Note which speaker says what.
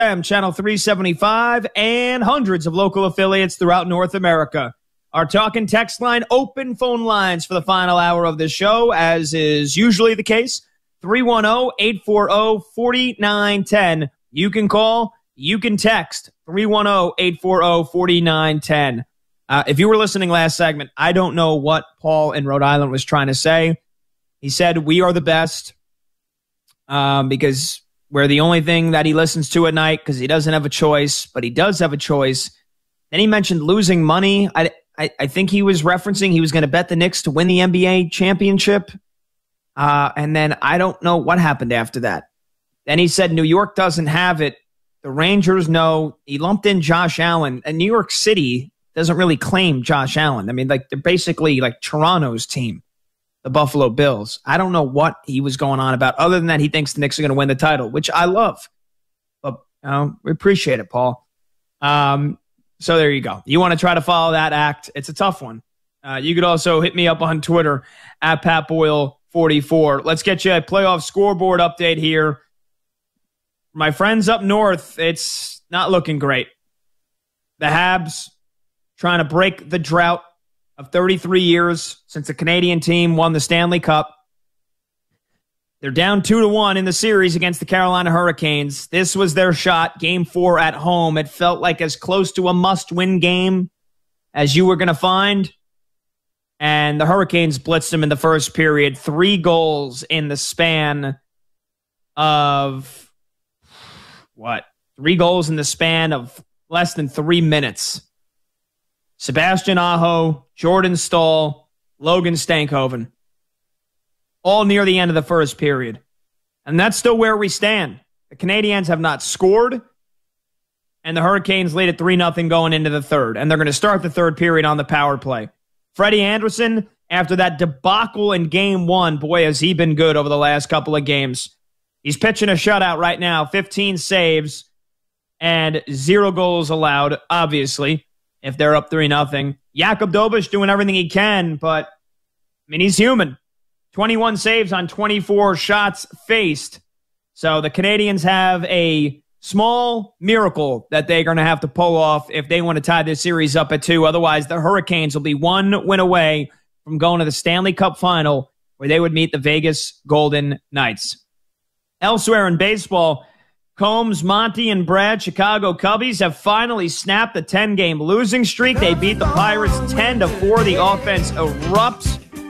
Speaker 1: Channel 375, and hundreds of local affiliates throughout North America. Our talk and text line, open phone lines for the final hour of the show, as is usually the case. 310-840-4910. You can call, you can text. 310-840-4910. If you were listening last segment, I don't know what Paul in Rhode Island was trying to say. He said, we are the best because we're the only thing that he listens to at night because he doesn't have a choice, but he does have a choice. Then he mentioned losing money. I think he was referencing he was going to bet the Knicks to win the NBA championship. And then I don't know what happened after that. Then he said New York doesn't have it. The Rangers know. He lumped in Josh Allen. And New York City doesn't really claim Josh Allen. I mean, like they're basically like Toronto's team, the Buffalo Bills. I don't know what he was going on about other than that he thinks the Knicks are going to win the title, which I love. But we appreciate it, Paul. So there you go. You want to try to follow that act. It's a tough one. You could also hit me up on Twitter at PatBoyle44. Let's get you a playoff scoreboard update here. My friends up north, it's not looking great. The Habs trying to break the drought of 33 years since the Canadian team won the Stanley Cup. They're down 2-1 in the series against the Carolina Hurricanes. This was their shot, Game 4 at home. It felt like as close to a must-win game as you were going to find. And the Hurricanes blitzed them in the first period. 3 goals in the span of, 3 goals in the span of less than 3 minutes. Sebastian Aho, Jordan Staal, Logan Stankoven. All near the end of the first period. And that's still where we stand. The Canadiens have not scored, and the Hurricanes lead at 3-0 going into the third. And they're going to start the third period on the power play. Freddie Anderson, after that debacle in Game 1, boy, has he been good over the last couple of games. He's pitching a shutout right now, 15 saves, and 0 goals allowed, obviously, if they're up 3-0. Jakub Dobeš doing everything he can, but, I mean, he's human. 21 saves on 24 shots faced. So the Canadiens have a small miracle that they're going to have to pull off if they want to tie this series up at 2. Otherwise, the Hurricanes will be 1 win away from going to the Stanley Cup final where they would meet the Vegas Golden Knights. Elsewhere in baseball, Combs, Monty, and Brad, Chicago Cubbies, have finally snapped the 10-game losing streak. They beat the Pirates 10-4. The offense erupts